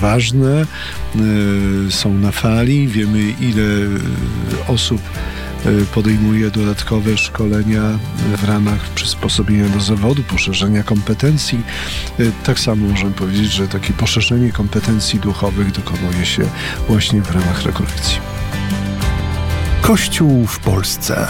ważne, są na fali. Wiemy, ile osób podejmuje dodatkowe szkolenia w ramach przysposobienia do zawodu, poszerzenia kompetencji. Tak samo możemy powiedzieć, że takie poszerzenie kompetencji duchowych dokonuje się właśnie w ramach rekolekcji. Kościół w Polsce.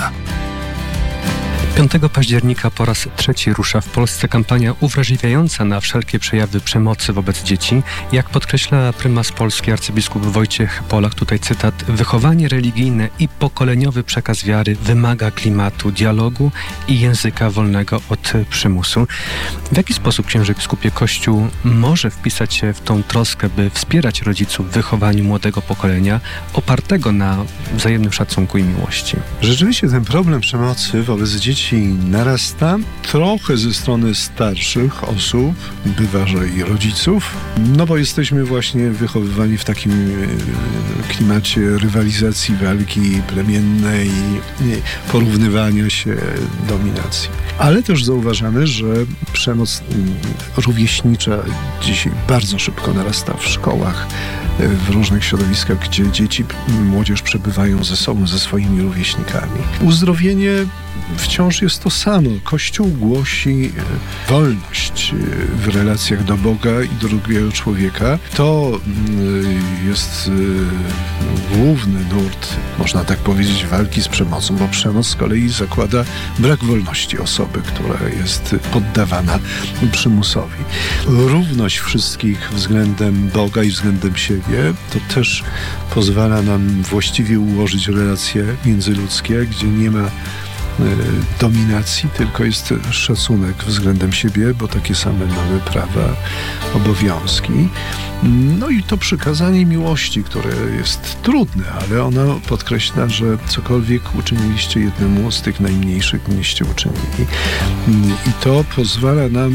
5 października po raz trzeci rusza w Polsce kampania uwrażliwiająca na wszelkie przejawy przemocy wobec dzieci. Jak podkreśla prymas Polski arcybiskup Wojciech Polak, tutaj cytat: wychowanie religijne i pokoleniowy przekaz wiary wymaga klimatu dialogu i języka wolnego od przymusu. W jaki sposób, księże biskupie, Kościół może wpisać się w tą troskę, by wspierać rodziców w wychowaniu młodego pokolenia opartego na wzajemnym szacunku i miłości? Rzeczywiście ten problem przemocy wobec dzieci narasta trochę ze strony starszych osób, bywa, że i rodziców, no bo jesteśmy właśnie wychowywani w takim klimacie rywalizacji, walki plemiennej, porównywania się, dominacji. Ale też zauważamy, że przemoc rówieśnicza dzisiaj bardzo szybko narasta w szkołach, w różnych środowiskach, gdzie dzieci, młodzież przebywają ze sobą, ze swoimi rówieśnikami. Uzdrowienie wciąż jest to samo. Kościół głosi wolność w relacjach do Boga i do drugiego człowieka. To jest główny nurt, można tak powiedzieć, walki z przemocą, bo przemoc z kolei zakłada brak wolności osoby, która jest poddawana przymusowi. Równość wszystkich względem Boga i względem siebie to też pozwala nam właściwie ułożyć relacje międzyludzkie, gdzie nie ma dominacji, tylko jest szacunek względem siebie, bo takie same mamy prawa, obowiązki. No i to przykazanie miłości, które jest trudne, ale ono podkreśla, że cokolwiek uczyniliście jednemu z tych najmniejszych, nieście uczynili. I to pozwala nam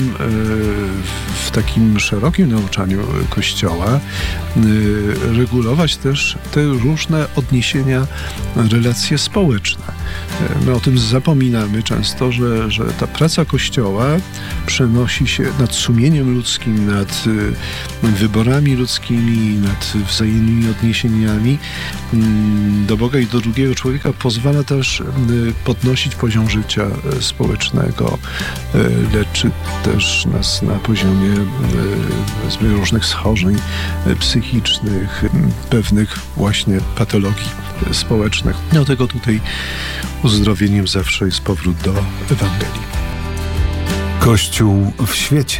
w takim szerokim nauczaniu Kościoła regulować też te różne odniesienia, relacje społeczne. My o tym zapominamy często, że ta praca Kościoła przenosi się nad sumieniem ludzkim, nad wyborami ludzkimi, nad wzajemnymi odniesieniami do Boga i do drugiego człowieka. Pozwala też podnosić poziom życia społecznego, leczy też nas na poziomie różnych schorzeń psychicznych, pewnych właśnie patologii społecznych. Dlatego tutaj uzdrowieniem zawsze jest powrót do Ewangelii. Kościół w świecie.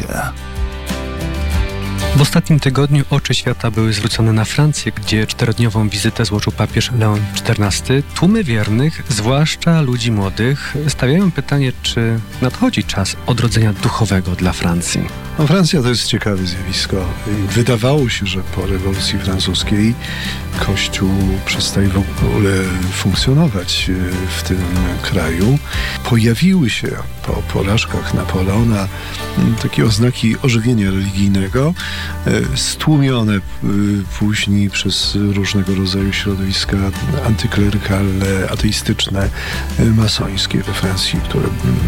W ostatnim tygodniu oczy świata były zwrócone na Francję, gdzie 4-dniową wizytę złożył papież Leon XIV. Tłumy wiernych, zwłaszcza ludzi młodych, stawiają pytanie, czy nadchodzi czas odrodzenia duchowego dla Francji. No, Francja to jest ciekawe zjawisko. Wydawało się, że po rewolucji francuskiej Kościół przestaje w ogóle funkcjonować w tym kraju. Pojawiły się po porażkach Napoleona takie oznaki ożywienia religijnego, stłumione później przez różnego rodzaju środowiska antyklerykalne, ateistyczne, masońskie we Francji, które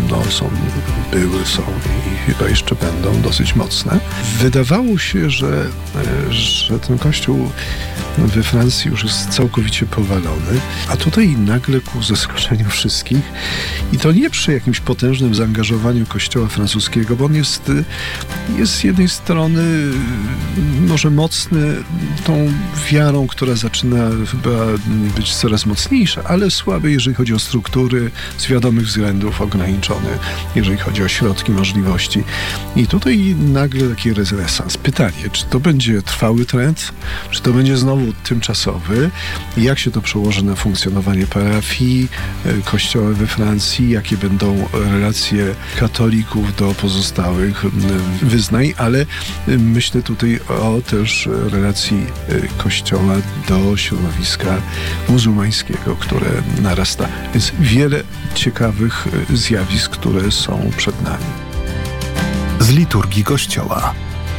były, są i chyba jeszcze będą dosyć mocne. Wydawało się, że ten Kościół we Francji już jest całkowicie powalony, a tutaj nagle ku zaskoczeniu wszystkich, i to nie przy jakimś potężnym zaangażowaniu Kościoła francuskiego, bo on jest z jednej strony może mocny tą wiarą, która zaczyna chyba być coraz mocniejsza, ale słaby, jeżeli chodzi o struktury, z wiadomych względów ograniczony, jeżeli chodzi o środki, możliwości. I tutaj nagle taki renesans. Pytanie, czy to będzie trwały trend, czy to będzie znowu tymczasowy? Jak się to przełoży na funkcjonowanie parafii, kościoła we Francji? Jakie będą relacje katolików do pozostałych wyznań? Ale myślę tutaj o też relacji kościoła do środowiska muzułmańskiego, które narasta. Więc wiele ciekawych zjawisk, które są przed nami. Z liturgii Kościoła.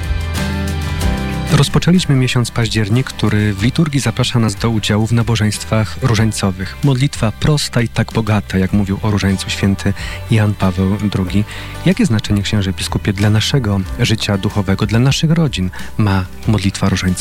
Rozpoczęliśmy miesiąc październik, który w liturgii zaprasza nas do udziału w nabożeństwach różańcowych. Modlitwa prosta i tak bogata, jak mówił o różańcu święty Jan Paweł II. Jakie znaczenie, księże biskupie, dla naszego życia duchowego, dla naszych rodzin ma modlitwa różańcowa?